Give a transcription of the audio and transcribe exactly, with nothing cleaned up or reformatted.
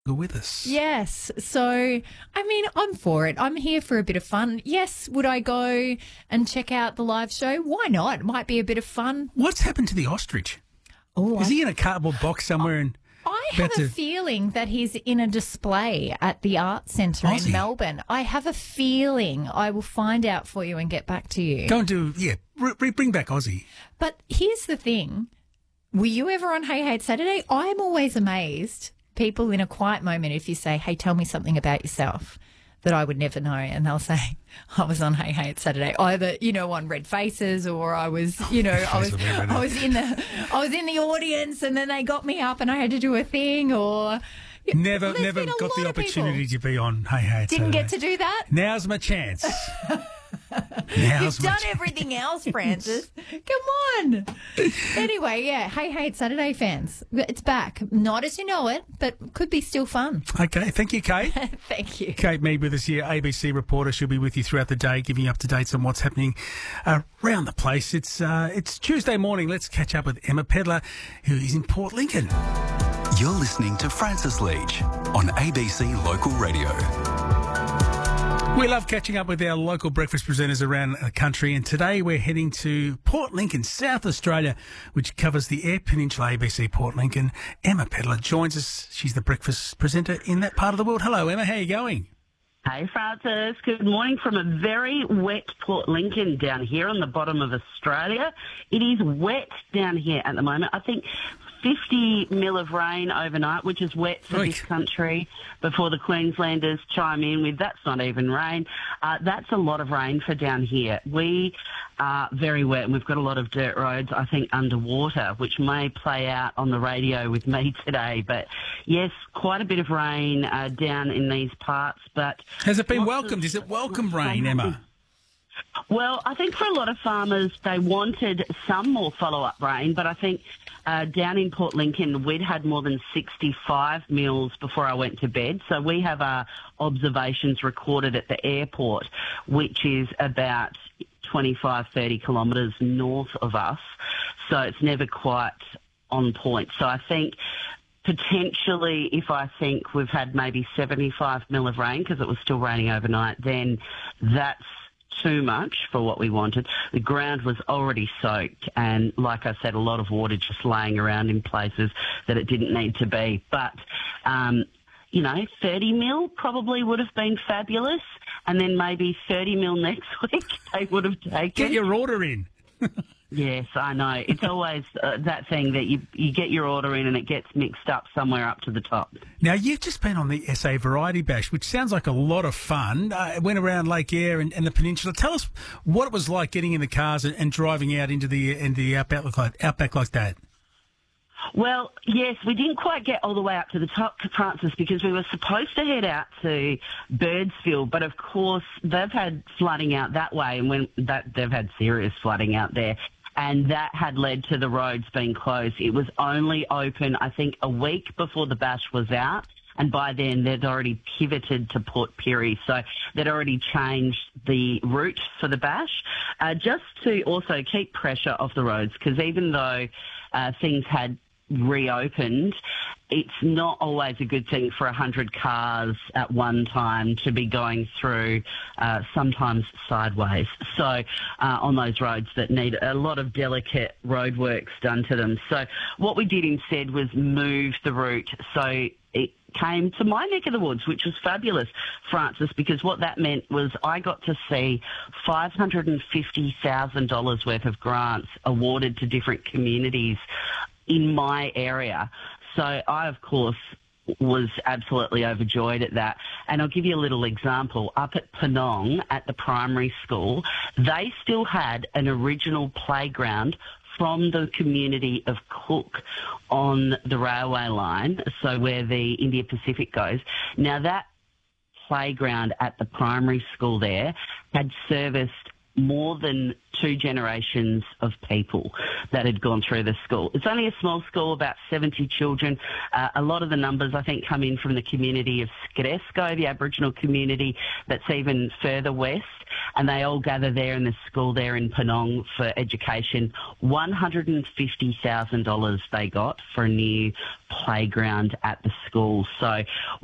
With us. Yes. So, I mean, I'm for it. I'm here for a bit of fun. Yes. Would I go and check out the live show? Why not? It might be a bit of fun. What's happened to the ostrich? Oh, Is I, he in a cardboard box somewhere? And I have about a to- feeling that he's in a display at the Arts Centre Aussie. in Melbourne. I have a feeling. I will find out for you and get back to you. Go and do, yeah, re- bring back Aussie. But here's the thing. Were you ever on Hey Hey It's Saturday? I'm always amazed. People in a quiet moment, if you say, hey, tell me something about yourself that I would never know, and they'll say, I was on Hey Hey It's Saturday, either, you know, on Red Faces, or I was, you know, I was I was in the I was in the audience and then they got me up and I had to do a thing, or Never, There's never been a got the lot of opportunity people. to be on Hey Hey It's Didn't Saturday. get to do that? Now's my chance. Now's You've my done chance. everything else, Francis. Come on. Anyway, yeah, Hey Hey It's Saturday fans. It's back. Not as you know it, but could be still fun. Okay, thank you, Kate. Thank you. Kate Mead with us here, A B C reporter. She'll be with you throughout the day, giving you up to dates on what's happening around the place. It's uh, it's Tuesday morning. Let's catch up with Emma Pedlar, who is in Port Lincoln. You're listening to Francis Leach on A B C Local Radio. We love catching up with our local breakfast presenters around the country, and today we're heading to Port Lincoln, South Australia, which covers the Eyre Peninsula. A B C Port Lincoln. Emma Pedlar joins us. She's the breakfast presenter in that part of the world. Hello, Emma. How are you going? Hey, Francis. Good morning from a very wet Port Lincoln down here on the bottom of Australia. It is wet down here at the moment. I think fifty mil of rain overnight, which is wet for Right. this country, before the Queenslanders chime in with that's not even rain. Uh, that's a lot of rain for down here. We are very wet and we've got a lot of dirt roads, I think, underwater, which may play out on the radio with me today. But yes, quite a bit of rain uh, down in these parts. But Has it been lots welcomed? of- Is it welcome rain, Emma? Well, I think for a lot of farmers, they wanted some more follow-up rain, but I think uh, down in Port Lincoln, we'd had more than sixty-five mils before I went to bed. So we have our observations recorded at the airport, which is about twenty-five, thirty kilometres north of us. So it's never quite on point. So I think potentially, if I think we've had maybe seventy-five mil of rain, because it was still raining overnight, then that's too much for what we wanted. The ground was already soaked, and like I said, a lot of water just laying around in places that it didn't need to be. But, um, you know, thirty mil probably would have been fabulous, and then maybe thirty mil next week they would have taken. Get your order in. Yes, I know. It's always uh, that thing that you you get your order in and it gets mixed up somewhere up to the top. Now, you've just been on the S A Variety Bash, which sounds like a lot of fun. Uh, it went around Lake Eyre and, and the peninsula. Tell us what it was like getting in the cars and, and driving out into the into the outback like, outback like that. Well, yes, we didn't quite get all the way up to the top, Francis, because we were supposed to head out to Birdsville, but of course they've had flooding out that way, and when that they've had serious flooding out there, and that had led to the roads being closed. It was only open, I think, a week before the bash was out, and by then they'd already pivoted to Port Pirie, so they'd already changed the route for the bash, uh, just to also keep pressure off the roads, because even though uh, things had reopened, it's not always a good thing for one hundred cars at one time to be going through, uh, sometimes sideways. So uh, on those roads that need a lot of delicate roadworks done to them. So what we did instead was move the route so it came to my neck of the woods, which was fabulous, Francis, because what that meant was I got to see five hundred fifty thousand dollars worth of grants awarded to different communities in my area. So I, of course, was absolutely overjoyed at that. And I'll give you a little example. Up at Penong, at the primary school, they still had an original playground from the community of Cook on the railway line, so where the India Pacific goes. Now, that playground at the primary school there had serviced more than two generations of people that had gone through the school. It's only a small school, about seventy children. Uh, a lot of the numbers, I think, come in from the community of Skidesco, the Aboriginal community that's even further west, and they all gather there in the school there in Penong for education. one hundred fifty thousand dollars they got for a new playground at the school. So